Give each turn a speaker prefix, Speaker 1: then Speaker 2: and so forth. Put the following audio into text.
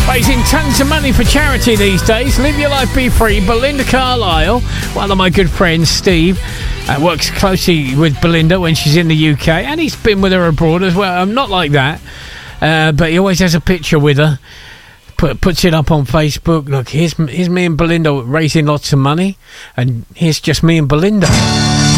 Speaker 1: Raising tons of money for charity these days. Live Your Life, Be Free. Belinda Carlisle, one of my good friends, Steve, works closely with Belinda when she's in the UK, and he's been with her abroad as well. I'm not like that, but he always has a picture with her. Puts it up on Facebook. Look, here's me and Belinda raising lots of money, and here's just me and Belinda.